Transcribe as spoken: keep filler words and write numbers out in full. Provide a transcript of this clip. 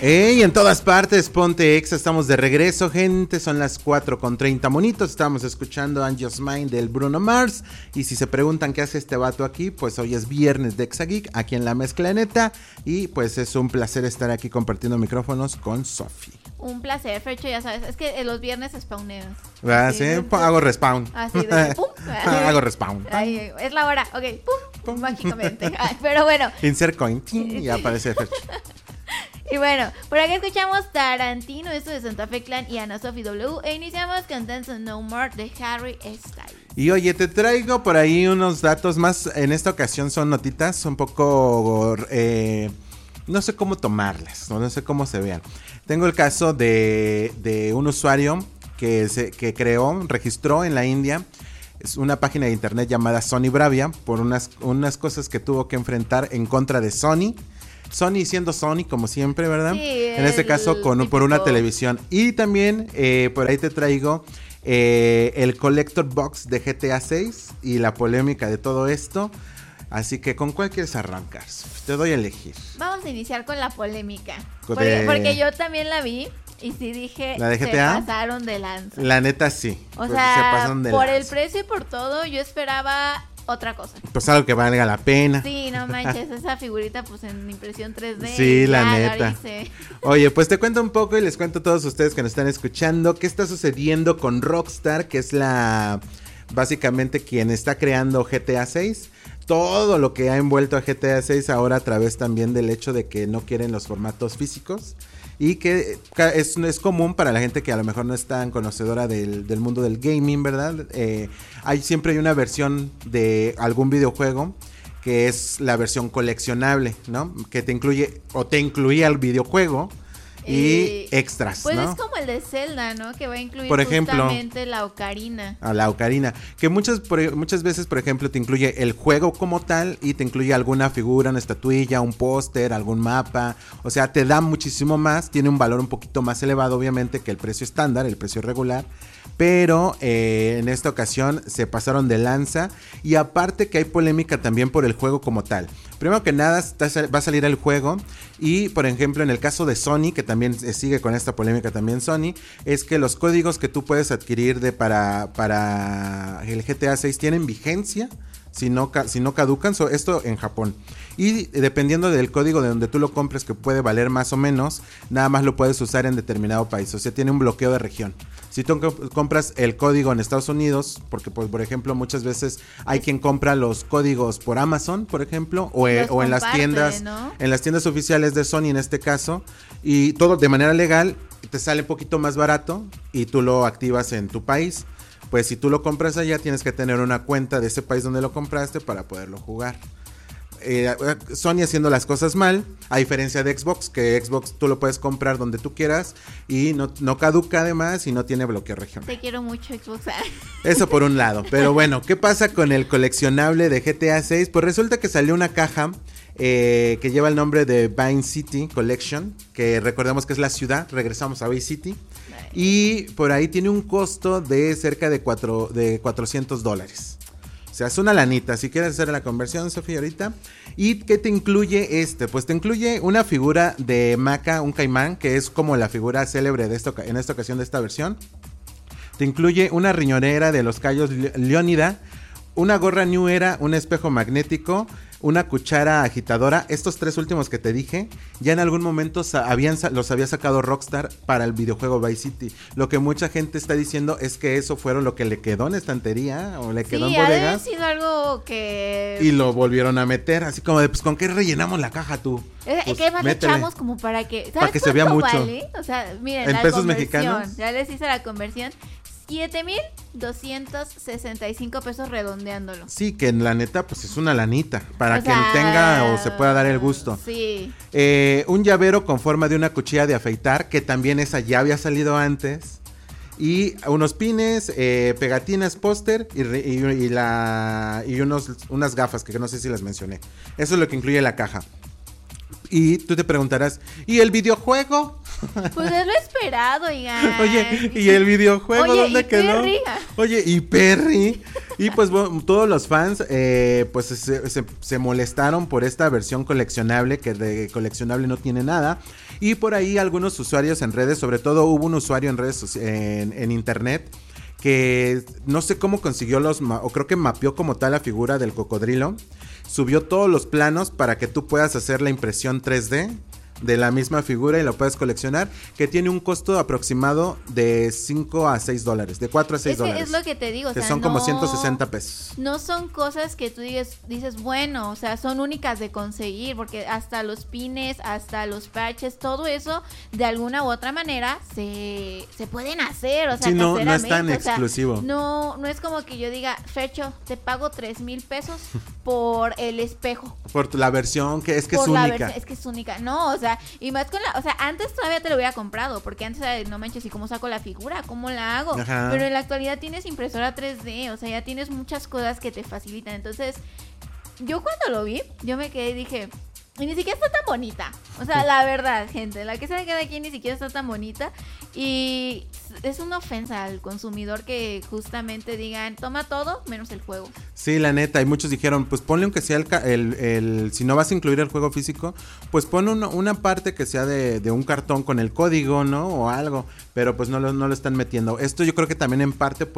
Ey, en todas partes, Ponte Exa, estamos de regreso, gente, son las cuatro con treinta monitos, estamos escuchando Angels Mind del Bruno Mars, y si se preguntan qué hace este vato aquí, pues hoy es viernes de Exa Geek, aquí en La Mezcla Neta, y pues es un placer estar aquí compartiendo micrófonos con Sofi. Un placer, Fercho, ya sabes, es que los viernes spawneas. ¿Ah, sí? de, P- hago respawn. Así de pum. Hago respawn. Ay, es la hora, ok, pum, pum, mágicamente. Ay, pero bueno. Insert coin, y aparece Fercho. Y bueno, por aquí escuchamos Tarantino, esto de Santa Fe Clan y Ana Sofi W. E iniciamos con Dance No More de Harry Styles. Y oye, te traigo por ahí unos datos más. En esta ocasión son notitas un poco... Eh, no sé cómo tomarlas, no, no sé cómo se vean. Tengo el caso de, de un usuario que, se, que creó, registró en la India. Es una página de internet llamada Sony Bravia por unas, unas cosas que tuvo que enfrentar en contra de Sony. Sony siendo Sony como siempre, ¿verdad? Sí, en este caso con, por una televisión. Y también eh, por ahí te traigo eh, el Collector Box de G T A seis y la polémica de todo esto. Así que, ¿con cuál quieres arrancar? Te doy a elegir. Vamos a iniciar con la polémica. De... Porque, porque yo también la vi y sí dije, ¿la de G T A? Se pasaron de lanza. La neta sí. O pues sea, se pasaron de por lanza. el precio y por todo, yo esperaba otra cosa. Pues algo que valga la pena. Sí, no manches, esa figurita pues en impresión tres D. Sí, la ya, neta. Oye, pues te cuento un poco y les cuento a todos ustedes que nos están escuchando qué está sucediendo con Rockstar, que es la... básicamente quien está creando G T A seis. Todo lo que ha envuelto a G T A seis ahora a través también del hecho de que no quieren los formatos físicos. Y que es, es común para la gente que a lo mejor no es tan conocedora del, del mundo del gaming, ¿verdad? Eh, hay siempre hay una versión de algún videojuego que es la versión coleccionable, ¿no? Que te incluye o te incluía el videojuego y eh, extras, pues ¿no? es como el de Zelda, ¿no? Que va a incluir por ejemplo, justamente la ocarina. A la ocarina, que muchas, por, muchas veces, por ejemplo, te incluye el juego como tal y te incluye alguna figura, una estatuilla, un póster, algún mapa. O sea, te da muchísimo más, tiene un valor un poquito más elevado, obviamente, que el precio estándar, el precio regular. Pero eh, en esta ocasión se pasaron de lanza. Y aparte que hay polémica también por el juego como tal. Primero que nada está, va a salir el juego. Y por ejemplo en el caso de Sony, que también sigue con esta polémica también Sony, es que los códigos que tú puedes adquirir de para, para el G T A seis tienen vigencia. Si no, si no caducan, so, esto en Japón. Y dependiendo del código de donde tú lo compres, que puede valer más o menos, nada más lo puedes usar en determinado país. O sea, tiene un bloqueo de región. Si tú compras el código en Estados Unidos, porque pues, por ejemplo muchas veces hay quien compra los códigos por Amazon, por ejemplo, o, eh, o en las tiendas, ¿no? En las tiendas oficiales de Sony en este caso, y todo de manera legal, te sale un poquito más barato y tú lo activas en tu país. Pues si tú lo compras allá tienes que tener una cuenta de ese país donde lo compraste para poderlo jugar. Eh, Sony haciendo las cosas mal, a diferencia de Xbox, que Xbox tú lo puedes comprar donde tú quieras y no, no caduca además y no tiene bloqueo regional. Te quiero mucho, Xbox. Eso por un lado, pero bueno, ¿qué pasa con el coleccionable de G T A seis? Pues resulta que salió una caja eh, que lleva el nombre de Vice City Collection, que recordemos que es la ciudad, regresamos a Vice City. Y por ahí tiene un costo de cerca de, cuatro, de cuatrocientos dólares. O sea, es una lanita. Si quieres hacer la conversión, Sofía, ahorita. ¿Y qué te incluye este? Pues te incluye una figura de Maca, un caimán, que es como la figura célebre de esto, en esta ocasión de esta versión. Te incluye una riñonera de los Cayos Leónida, una gorra New Era, un espejo magnético, una cuchara agitadora. Estos tres últimos que te dije, ya en algún momento habían, los había sacado Rockstar para el videojuego Vice City. Lo que mucha gente está diciendo es que eso fueron lo que le quedó en estantería o le quedó sí, en bodegas. Sí, ha sido algo que... Y lo volvieron a meter, así como de, pues, ¿con qué rellenamos la caja tú? Es pues, que más le echamos como para que... ¿Sabes para que se vea mucho. Vale? O sea, miren, en la pesos conversión, mexicanos. Ya les hice la conversión. siete mil doscientos sesenta y cinco pesos redondeándolo. Sí, que en la neta pues es una lanita para o quien sea, tenga o se pueda dar el gusto. Sí. Eh, un llavero con forma de una cuchilla de afeitar, que también esa ya había salido antes. Y unos pines, eh, pegatinas, póster y, y, y, la, y unos, unas gafas que no sé si las mencioné. Eso es lo que incluye la caja. Y tú te preguntarás, ¿y el videojuego? Pues es lo esperado, oigan. Oye, ¿y el videojuego Oye, dónde ¿y quedó? Perry? Oye, ¿y Perry? Y pues bueno, todos los fans eh, pues se, se, se molestaron por esta versión coleccionable, que de coleccionable no tiene nada. Y por ahí algunos usuarios en redes, sobre todo hubo un usuario en redes en, en internet que no sé cómo consiguió los, o creo que mapeó como tal la figura del cocodrilo, subió todos los planos para que tú puedas hacer la impresión tres D de la misma figura y lo puedes coleccionar, que tiene un costo aproximado de cinco a seis dólares, de cuatro a seis es que dólares. Es lo que te digo, o que sea, son no, como ciento sesenta pesos. No son cosas que tú dices, dices, bueno, o sea, son únicas de conseguir, porque hasta los pines, hasta los parches, todo eso, de alguna u otra manera, se, se pueden hacer, o sea, sí, no, no es caseramente, tan o sea, exclusivo. No, no es como que yo diga, Fercho, te pago tres mil pesos por el espejo. Por la versión que es que Por es la única. versión, es que es única. No, o sea, y más con la, o sea, antes todavía te lo hubiera comprado, porque antes era de, no manches, ¿y cómo saco la figura? ¿Cómo la hago? Ajá. Pero en la actualidad tienes impresora tres D, o sea, ya tienes muchas cosas que te facilitan. Entonces, yo cuando lo vi, yo me quedé y dije, y ni siquiera está tan bonita. O sea, la verdad, gente, la que se me queda aquí ni siquiera está tan bonita. Y es una ofensa al consumidor que justamente digan, toma todo menos el juego. Sí, la neta, y muchos dijeron, pues ponle aunque sea el, el, el si no vas a incluir el juego físico, pues pon uno, una parte que sea de, de un cartón con el código, ¿no? O algo, pero pues no lo, no lo están metiendo. Esto yo creo que también en parte